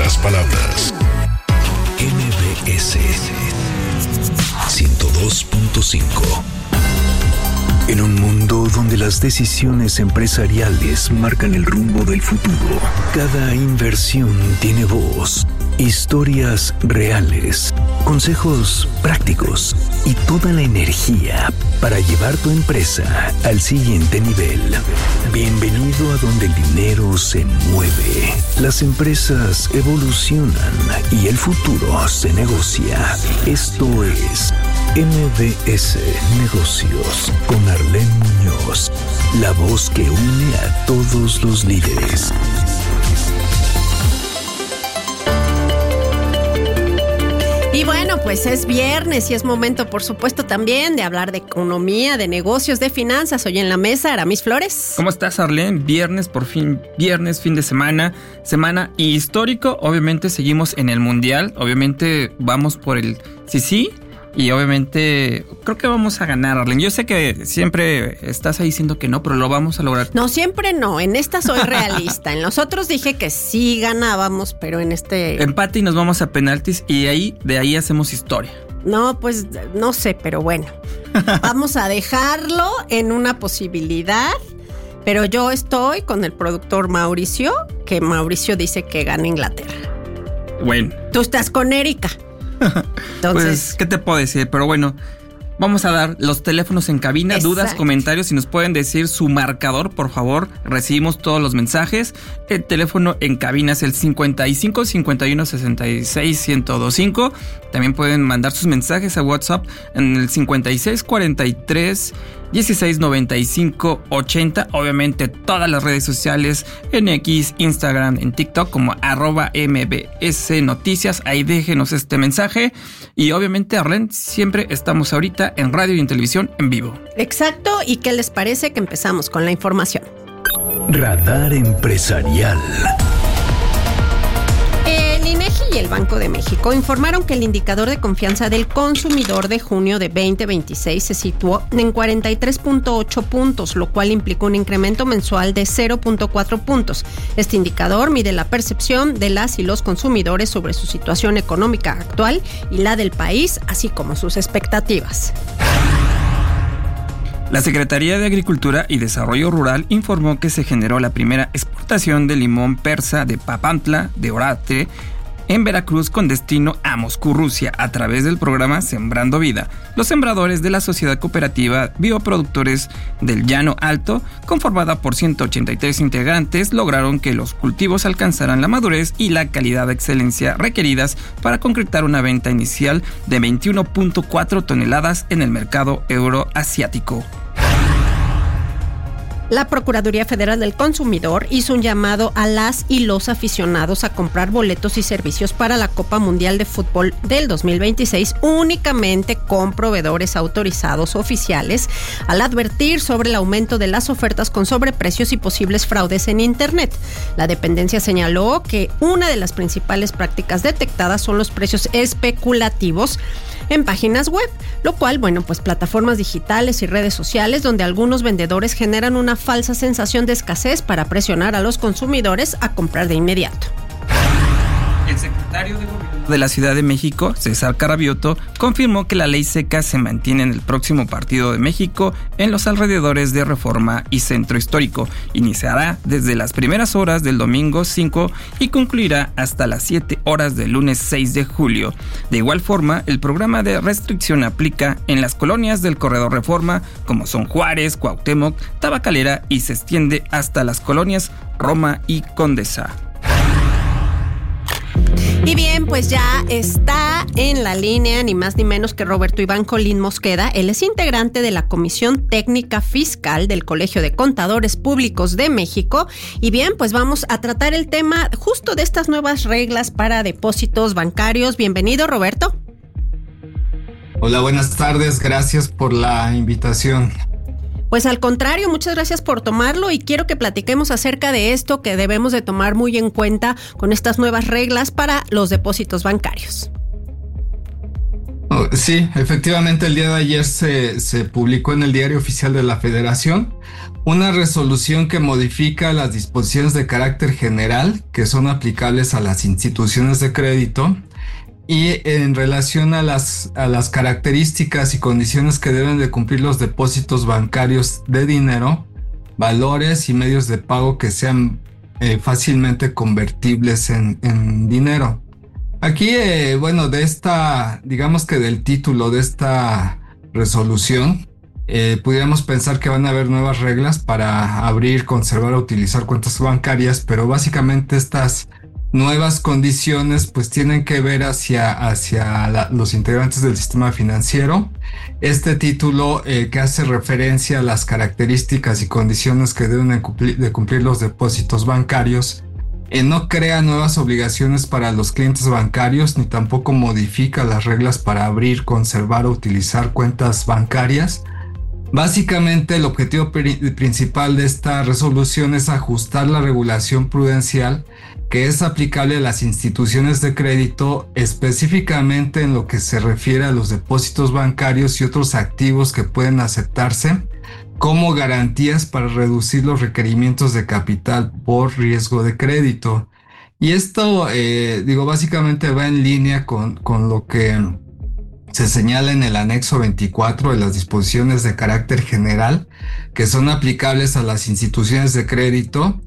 las palabras. MBS 102.5. En un mundo donde las decisiones empresariales marcan el rumbo del futuro, cada inversión tiene voz, historias reales, consejos prácticos y toda la energía para llevar tu empresa al siguiente nivel. Bienvenido a donde el dinero se mueve, las empresas evolucionan y el futuro se negocia. Esto es MBS Negocios con Arlene Muñoz, la voz que une a todos los líderes. Y bueno, pues es viernes y es momento, por supuesto, también de hablar de economía, de negocios, de finanzas. Hoy en la mesa, Aramis Flores. ¿Cómo estás, Arlene? Viernes, por fin, viernes, fin de semana histórico. Obviamente seguimos en el Mundial, obviamente vamos por el sí. Y obviamente creo que vamos a ganar, Arlene. Yo sé que siempre estás ahí diciendo que no, pero lo vamos a lograr. No, siempre no. En esta soy realista. En los otros dije que sí ganábamos, pero en este... Empate y nos vamos a penaltis y de ahí hacemos historia. No, pues no sé, pero bueno. Vamos a dejarlo en una posibilidad. Pero yo estoy con el productor Mauricio, que Mauricio dice que gana Inglaterra. Bueno. Tú estás con Erika. Entonces, pues, ¿qué te puedo decir? Pero bueno, vamos a dar los teléfonos en cabina. Exacto. Dudas, comentarios, si nos pueden decir su marcador, por favor, recibimos todos los mensajes. El teléfono en cabina es el 55 51 66 1025. También pueden mandar sus mensajes a WhatsApp en el 56 43 16 95 80. Obviamente todas las redes sociales en X, Instagram, en TikTok como @MBS Noticias. Ahí déjenos este mensaje. Y obviamente, Arlene, siempre estamos ahorita en radio y en televisión en vivo. Exacto. ¿Y qué les parece que empezamos con la información? Radar empresarial. El INEGI y el Banco de México informaron que el indicador de confianza del consumidor de junio de 2026 se situó en 43.8 puntos, lo cual implicó un incremento mensual de 0.4 puntos. Este indicador mide la percepción de las y los consumidores sobre su situación económica actual y la del país, así como sus expectativas. La Secretaría de Agricultura y Desarrollo Rural informó que se generó la primera exportación de limón persa de Papantla de Orate en Veracruz con destino a Moscú, Rusia, a través del programa Sembrando Vida. Los sembradores de la Sociedad Cooperativa Bioproductores del Llano Alto, conformada por 183 integrantes, lograron que los cultivos alcanzaran la madurez y la calidad de excelencia requeridas para concretar una venta inicial de 21.4 toneladas en el mercado euroasiático. La Procuraduría Federal del Consumidor hizo un llamado a las y los aficionados a comprar boletos y servicios para la Copa Mundial de Fútbol del 2026 únicamente con proveedores autorizados oficiales, al advertir sobre el aumento de las ofertas con sobreprecios y posibles fraudes en Internet. La dependencia señaló que una de las principales prácticas detectadas son los precios especulativos en páginas web, lo cual, pues plataformas digitales y redes sociales donde algunos vendedores generan una falsa sensación de escasez para presionar a los consumidores a comprar de inmediato. El secretario de Gobierno de la Ciudad de México, César Carabioto, confirmó que la ley seca se mantiene en el próximo Partido de México en los alrededores de Reforma y Centro Histórico. Iniciará desde las primeras horas del domingo 5 y concluirá hasta las 7 horas del lunes 6 de julio. De igual forma, el programa de restricción aplica en las colonias del Corredor Reforma, como son Juárez, Cuauhtémoc, Tabacalera, y se extiende hasta las colonias Roma y Condesa. Y bien, pues ya está en la línea ni más ni menos que Roberto Iván Colín Mosqueda. Él es integrante de la Comisión Técnica Fiscal del Colegio de Contadores Públicos de México. Y bien, pues vamos a tratar el tema justo de estas nuevas reglas para depósitos bancarios. Bienvenido, Roberto. Hola, buenas tardes. Gracias por la invitación. Pues al contrario, muchas gracias por tomarlo y quiero que platiquemos acerca de esto que debemos de tomar muy en cuenta con estas nuevas reglas para los depósitos bancarios. Sí, efectivamente el día de ayer se publicó en el Diario Oficial de la Federación una resolución que modifica las disposiciones de carácter general que son aplicables a las instituciones de crédito y en relación a las características y condiciones que deben de cumplir los depósitos bancarios de dinero, valores y medios de pago que sean fácilmente convertibles en dinero. Aquí, de esta, digamos que del título de esta resolución, pudiéramos pensar que van a haber nuevas reglas para abrir, conservar o utilizar cuentas bancarias, pero básicamente estas nuevas condiciones pues tienen que ver hacia los integrantes del sistema financiero. Este título que hace referencia a las características y condiciones que deben de cumplir los depósitos bancarios, no crea nuevas obligaciones para los clientes bancarios ni tampoco modifica las reglas para abrir, conservar o utilizar cuentas bancarias. Básicamente el objetivo principal de esta resolución es ajustar la regulación prudencial que es aplicable a las instituciones de crédito, específicamente en lo que se refiere a los depósitos bancarios y otros activos que pueden aceptarse como garantías para reducir los requerimientos de capital por riesgo de crédito. Y esto, básicamente va en línea con lo que se señala en el anexo 24 de las disposiciones de carácter general que son aplicables a las instituciones de crédito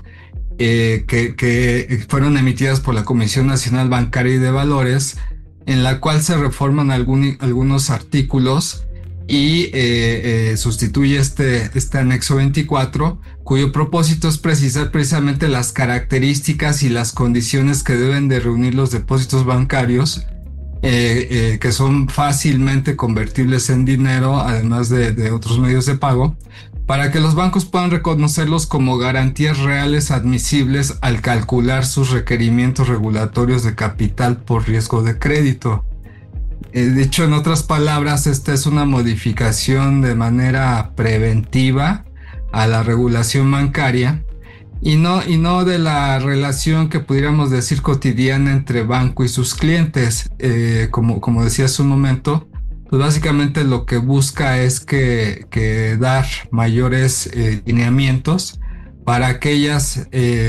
que fueron emitidas por la Comisión Nacional Bancaria y de Valores, en la cual se reforman algunos artículos y sustituye este anexo 24, cuyo propósito es precisar precisamente las características y las condiciones que deben de reunir los depósitos bancarios que son fácilmente convertibles en dinero, además de otros medios de pago, para que los bancos puedan reconocerlos como garantías reales admisibles al calcular sus requerimientos regulatorios de capital por riesgo de crédito. Dicho en otras palabras, esta es una modificación de manera preventiva a la regulación bancaria y no de la relación que pudiéramos decir cotidiana entre banco y sus clientes. Como decía hace un momento, pues básicamente lo que busca es que dar mayores lineamientos para aquellas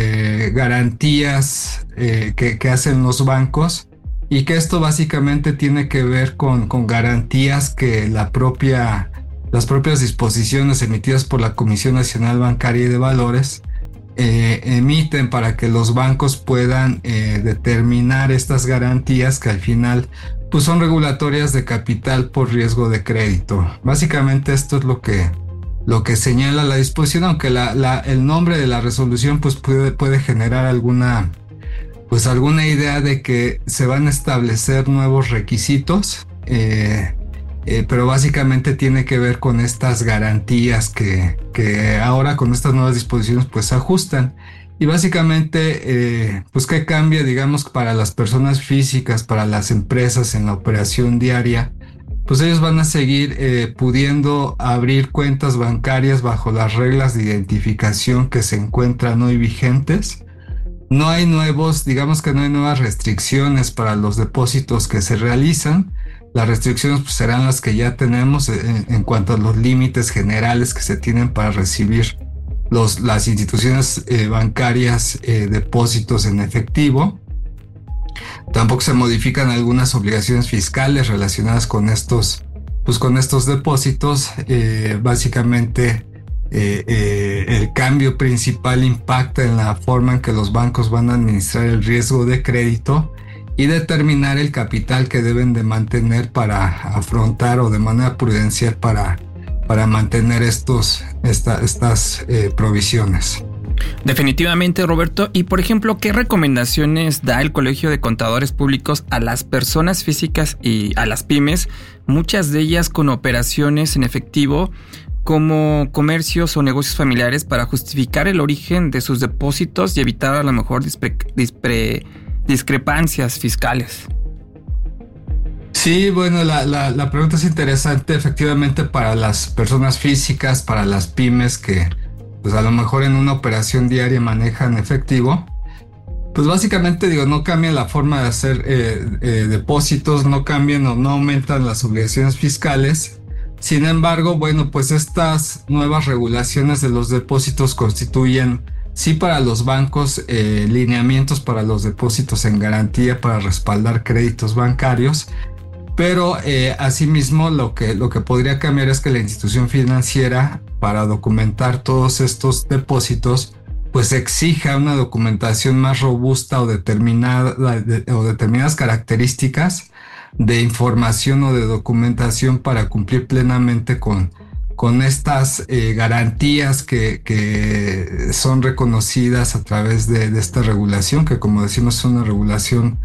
garantías que hacen los bancos, y que esto básicamente tiene que ver con garantías que las propias disposiciones emitidas por la Comisión Nacional Bancaria y de Valores emiten para que los bancos puedan determinar estas garantías que al final pues son regulatorias de capital por riesgo de crédito. Básicamente esto es lo que señala la disposición, aunque el nombre de la resolución pues puede generar alguna idea de que se van a establecer nuevos requisitos, pero básicamente tiene que ver con estas garantías que ahora con estas nuevas disposiciones pues se ajustan. Y básicamente pues qué cambia, digamos, para las personas físicas, para las empresas en la operación diaria. Pues ellos van a seguir pudiendo abrir cuentas bancarias bajo las reglas de identificación que se encuentran hoy vigentes. No hay nuevas restricciones para los depósitos que se realizan. Las restricciones pues serán las que ya tenemos en cuanto a los límites generales que se tienen para recibir las instituciones bancarias depósitos en efectivo. Tampoco se modifican algunas obligaciones fiscales relacionadas con estos depósitos. Básicamente el cambio principal impacta en la forma en que los bancos van a administrar el riesgo de crédito y determinar el capital que deben de mantener para afrontar o de manera prudencial para mantener estas provisiones. Definitivamente, Roberto. Y por ejemplo, ¿qué recomendaciones da el Colegio de Contadores Públicos a las personas físicas y a las pymes, muchas de ellas con operaciones en efectivo, como comercios o negocios familiares, para justificar el origen de sus depósitos y evitar a lo mejor discrepancias fiscales? Sí, bueno, la pregunta es interesante. Efectivamente, para las personas físicas, para las pymes que pues a lo mejor en una operación diaria manejan efectivo, pues básicamente no cambia la forma de hacer depósitos, no cambian o no aumentan las obligaciones fiscales. Sin embargo, bueno, pues estas nuevas regulaciones de los depósitos constituyen, sí, para los bancos, lineamientos para los depósitos en garantía para respaldar créditos bancarios, pero asimismo lo que podría cambiar es que la institución financiera, para documentar todos estos depósitos, pues exija una documentación más robusta o determinadas características de información o de documentación para cumplir plenamente con estas garantías que son reconocidas a través de esta regulación, que, como decimos, es una regulación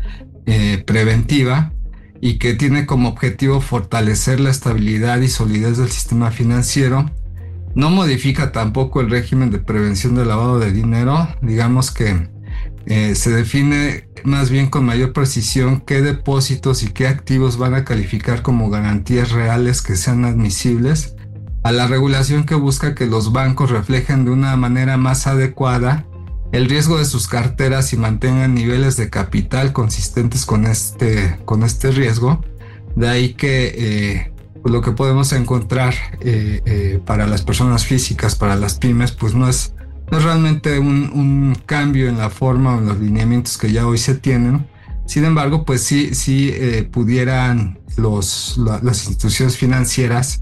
preventiva y que tiene como objetivo fortalecer la estabilidad y solidez del sistema financiero. No modifica tampoco el régimen de prevención del lavado de dinero. Digamos que se define más bien con mayor precisión qué depósitos y qué activos van a calificar como garantías reales que sean admisibles a la regulación que busca que los bancos reflejen de una manera más adecuada el riesgo de sus carteras y mantengan niveles de capital consistentes con este riesgo. De ahí que lo que podemos encontrar para las personas físicas, para las pymes, pues no es realmente un cambio en la forma o en los lineamientos que ya hoy se tienen. Sin embargo, pues sí pudieran las instituciones financieras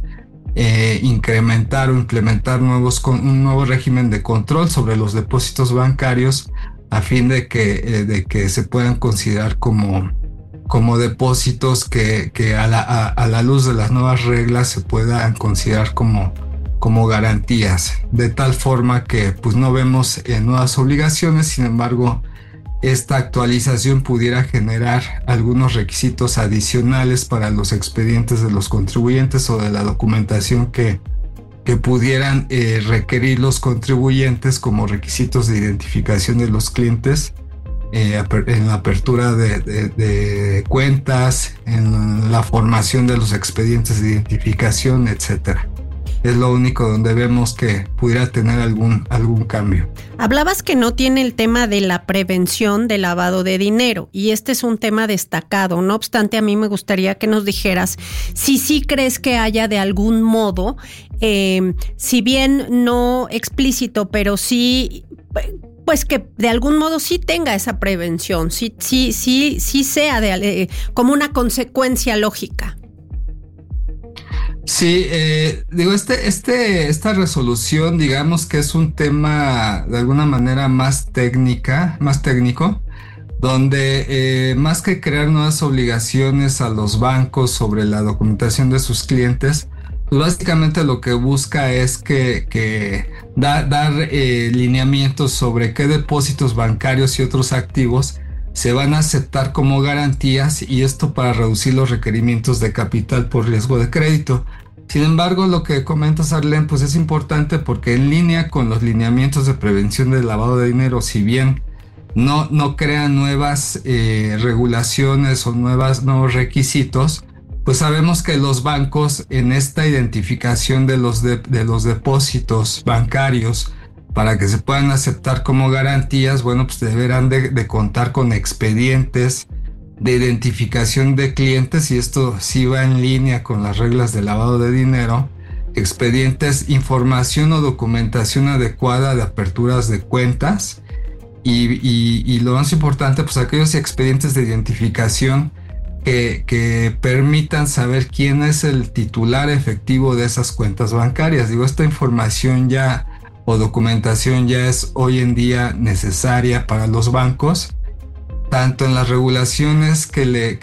incrementar o implementar un nuevo régimen de control sobre los depósitos bancarios a fin de que se puedan considerar como depósitos que a la luz de las nuevas reglas se puedan considerar como garantías, de tal forma que pues no vemos nuevas obligaciones. Sin embargo, esta actualización pudiera generar algunos requisitos adicionales para los expedientes de los contribuyentes o de la documentación que pudieran requerir los contribuyentes como requisitos de identificación de los clientes en la apertura de cuentas, en la formación de los expedientes de identificación, etcétera. Es lo único donde vemos que pudiera tener algún cambio. Hablabas que no tiene el tema de la prevención del lavado de dinero, y este es un tema destacado. No obstante, a mí me gustaría que nos dijeras si sí crees que haya de algún modo, si bien no explícito, pero sí, pues que de algún modo sí tenga esa prevención, sí sea como una consecuencia lógica. Sí, digo, esta resolución, digamos que es un tema de alguna manera más técnico, donde más que crear nuevas obligaciones a los bancos sobre la documentación de sus clientes, pues básicamente lo que busca es que dar lineamientos sobre qué depósitos bancarios y otros activos se van a aceptar como garantías, y esto para reducir los requerimientos de capital por riesgo de crédito. Sin embargo, lo que comentas, Arlene, pues es importante porque en línea con los lineamientos de prevención del lavado de dinero, si bien no crean nuevas regulaciones o nuevos requisitos, pues sabemos que los bancos en esta identificación de los depósitos bancarios para que se puedan aceptar como garantías, bueno, pues deberán de contar con expedientes de identificación de clientes, y esto sí va en línea con las reglas de lavado de dinero, expedientes, información o documentación adecuada de aperturas de cuentas y lo más importante, pues aquellos expedientes de identificación que permitan saber quién es el titular efectivo de esas cuentas bancarias. Digo, esta información ya o documentación ya es hoy en día necesaria para los bancos, tanto en las regulaciones que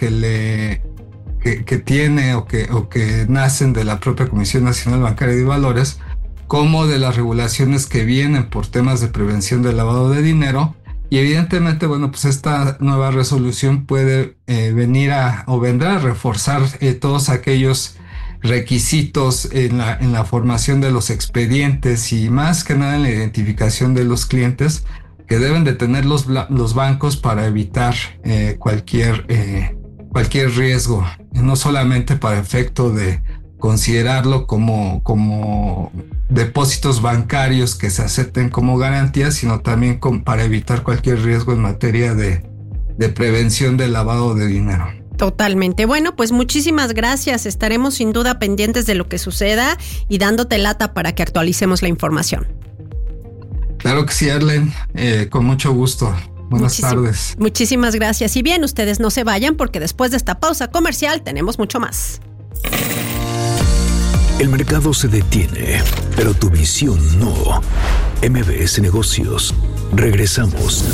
tiene o que nacen de la propia Comisión Nacional Bancaria y de Valores, como de las regulaciones que vienen por temas de prevención del lavado de dinero. Y evidentemente, bueno, pues esta nueva resolución puede vendrá a reforzar todos aquellos requisitos en la formación de los expedientes y más que nada en la identificación de los clientes que deben de tener los bancos para evitar cualquier riesgo, no solamente para efecto de considerarlo como depósitos bancarios que se acepten como garantías, sino también para evitar cualquier riesgo en materia de prevención del lavado de dinero. Totalmente. Bueno, pues muchísimas gracias. Estaremos sin duda pendientes de lo que suceda y dándote lata para que actualicemos la información. Claro que sí, Arlen, con mucho gusto. Buenas tardes. Muchísimas gracias. Y bien, ustedes no se vayan porque después de esta pausa comercial tenemos mucho más. El mercado se detiene, pero tu visión no. MBS Negocios. Regresamos.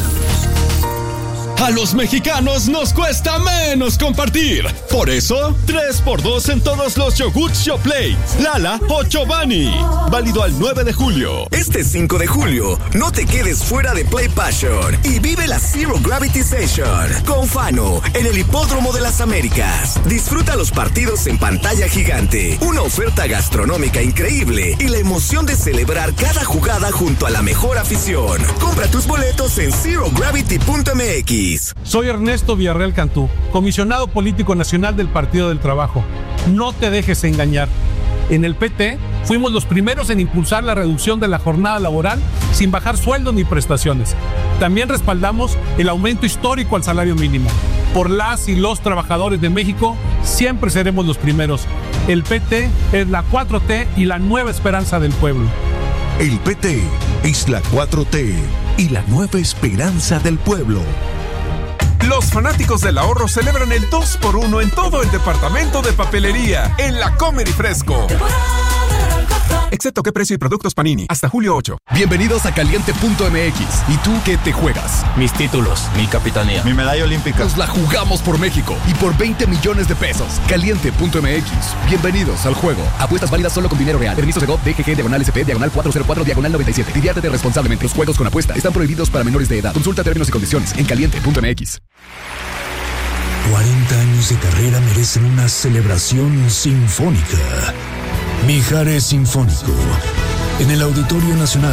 A los mexicanos nos cuesta menos compartir. Por eso, 3x2 en todos los yogurts Yoplait, Lala o Chobani. Válido al 9 de julio. Este 5 de julio, no te quedes fuera de Play Passion y vive la Zero Gravity Session con Fano en el Hipódromo de las Américas. Disfruta los partidos en pantalla gigante, una oferta gastronómica increíble y la emoción de celebrar cada jugada junto a la mejor afición. Compra tus boletos en zerogravity.mx. Soy Ernesto Villarreal Cantú, comisionado político nacional del Partido del Trabajo. No te dejes engañar. En el PT fuimos los primeros en impulsar la reducción de la jornada laboral sin bajar sueldos ni prestaciones. También respaldamos el aumento histórico al salario mínimo. Por las y los trabajadores de México siempre seremos los primeros. El PT es la 4T y la nueva esperanza del pueblo. El PT es la 4T y la nueva esperanza del pueblo. Los fanáticos del ahorro celebran el 2x1 en todo el departamento de papelería en la Comer y Fresco. Excepto qué precio y productos Panini. Hasta julio 8. Bienvenidos a Caliente.mx. ¿Y tú qué te juegas? Mis títulos, mi capitanía, mi medalla olímpica. Nos la jugamos por México y por 20 millones de pesos. Caliente.mx. Bienvenidos al juego. Apuestas válidas solo con dinero real. Permisos de GOV, DGG, /SP, /404, /97. Diviértete responsablemente. Los juegos con apuesta están prohibidos para menores de edad. Consulta términos y condiciones en Caliente.mx. 40 años de carrera merecen una celebración sinfónica. Mijares Sinfónico, en el Auditorio Nacional.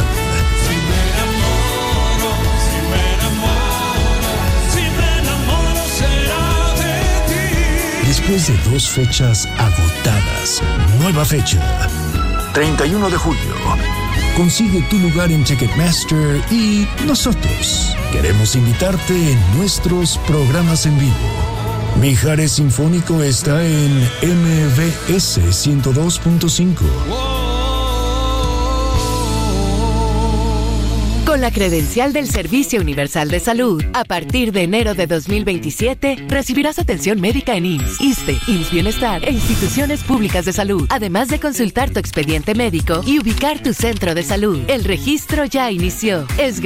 Después de 2 fechas agotadas, nueva fecha, 31 de julio. Consigue tu lugar en Ticketmaster y nosotros queremos invitarte en nuestros programas en vivo. Mijares Sinfónico está en MBS 102.5. Con la credencial del Servicio Universal de Salud, a partir de enero de 2027, recibirás atención médica en IMSS, ISSSTE, IMSS Bienestar e instituciones públicas de salud, además de consultar tu expediente médico y ubicar tu centro de salud. El registro ya inició. Es